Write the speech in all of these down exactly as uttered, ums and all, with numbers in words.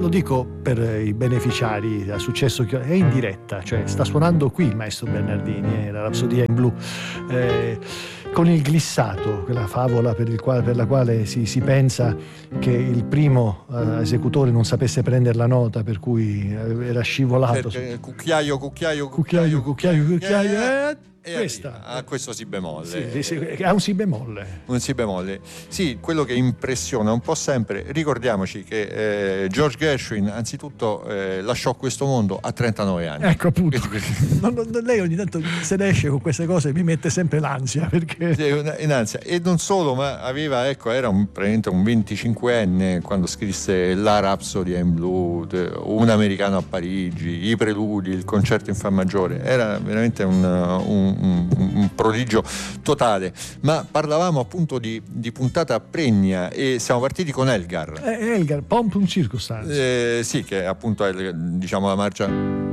lo dico per i beneficiari, a successo che è in diretta, cioè sta suonando qui il maestro Bernardini, eh, la Rapsodia in blu, eh, con il glissato, quella favola per, il quale, per la quale si, si pensa che il primo eh, esecutore non sapesse prendere la nota, per cui era scivolato. Perché cucchiaio, cucchiaio, cucchiaio, cucchiaio, cucchiaio, cucchiaio eh, questa a questo si bemolle, sì, sì, ha un si bemolle, un si bemolle. Sì, quello che impressiona un po' sempre, ricordiamoci che eh, George Gershwin anzitutto eh, lasciò questo mondo a trentanove anni. Ecco appunto. non, non, lei ogni tanto se ne esce con queste cose, mi mette sempre l'ansia, perché sì, in ansia. E non solo, ma aveva, ecco, era un, praticamente un venticinquenne quando scrisse la Rapsodia in blu, Un americano a Parigi, i preludi, il concerto in fa maggiore. Era veramente un, un Un, un prodigio totale. Ma parlavamo appunto di, di puntata pregna e siamo partiti con Elgar. eh, Elgar, Pomp and Circumstance, eh, sì, che appunto è, diciamo, la marcia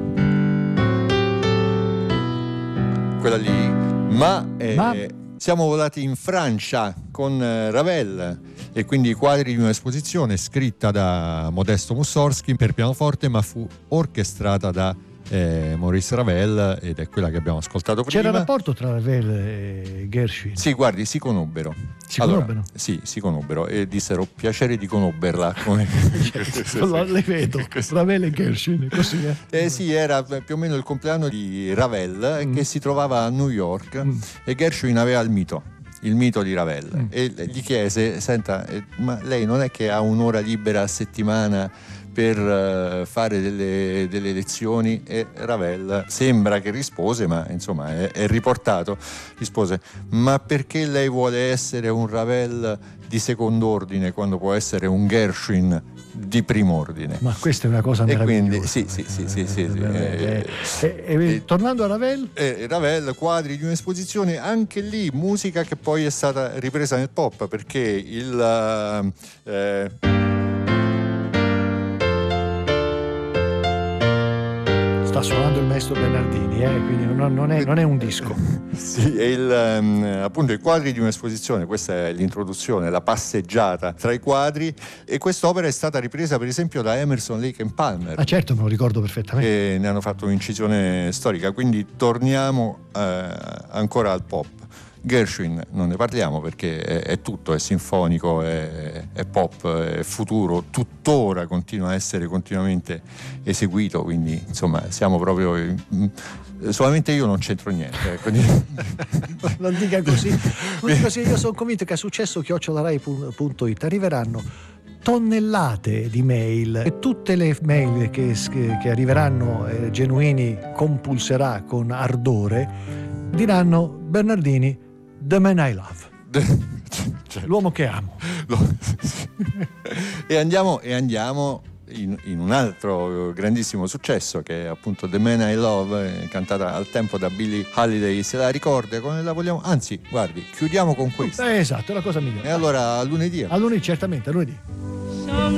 quella lì, ma, eh, ma... siamo volati in Francia con Ravel e quindi i quadri di un'esposizione scritta da Modesto Mussorgsky per pianoforte, ma fu orchestrata da Eh, Maurice Ravel, ed è quella che abbiamo ascoltato prima. C'era rapporto tra Ravel e Gershwin? Sì, guardi, si conobbero. Si allora, conobbero? Sì, si conobbero e dissero piacere di conobberla. Come... Le vedo, Ravel e Gershwin, così è. Eh sì, era più o meno il compleanno di Ravel, mm. che si trovava a New York, mm. e Gershwin aveva il mito. il mito di Ravel, mm. e gli chiese: senta, ma lei non è che ha un'ora libera a settimana per uh, fare delle, delle lezioni? E Ravel sembra che rispose, ma insomma è, è riportato, rispose: ma perché lei vuole essere un Ravel di secondo ordine quando può essere un Gershwin di primo ordine? Ma questa è una cosa meravigliosa. E quindi sì, sì, sì, sì, sì, sì. Eh, eh, eh, eh, tornando a Ravel, eh, Ravel, quadri di un'esposizione, anche lì musica che poi è stata ripresa nel pop, perché il eh, sta suonando il maestro Bernardini, eh, quindi non, non, è, non è un disco. Sì, è il, um, appunto i quadri di un'esposizione, questa è l'introduzione, la passeggiata tra i quadri, e quest'opera è stata ripresa per esempio da Emerson, Lake and Palmer. Ah certo, me lo ricordo perfettamente. Che ne hanno fatto un'incisione storica, quindi torniamo eh, ancora al pop. Gershwin non ne parliamo perché è, è tutto, è sinfonico, è, è pop, è futuro, tuttora continua a essere continuamente eseguito, quindi insomma siamo proprio in, solamente io non c'entro niente, ecco. Non dica così. Così io sono convinto che a successo chiocciola rai punto it arriveranno tonnellate di mail, e tutte le mail che, che arriveranno, eh, Genuini compulserà con ardore, diranno: Bernardini, the man I love, cioè, l'uomo che amo. e andiamo e andiamo in, in un altro grandissimo successo, che è appunto The Man I Love, cantata al tempo da Billie Holiday. Se la ricorda, come la vogliamo? Anzi, guardi, chiudiamo con questo. Eh, esatto, è la cosa migliore. E allora a lunedì. A lunedì, certamente, a lunedì.